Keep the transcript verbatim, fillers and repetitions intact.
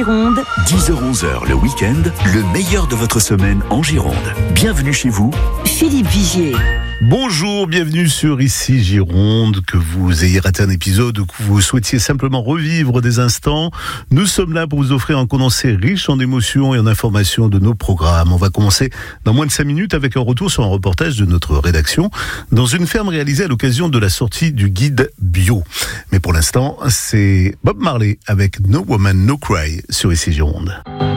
Gironde. dix heures onze heures le week-end, le meilleur de votre semaine en Gironde. Bienvenue chez vous, Philippe Vigier. Bonjour, bienvenue sur Ici Gironde, que vous ayez raté un épisode ou que vous souhaitiez simplement revivre des instants. Nous sommes là pour vous offrir un condensé riche en émotions et en informations de nos programmes. On va commencer dans moins de cinq minutes avec un retour sur un reportage de notre rédaction dans une ferme réalisée à l'occasion de la sortie du guide bio. Mais pour l'instant, c'est Bob Marley avec No Woman No Cry sur Ici Gironde.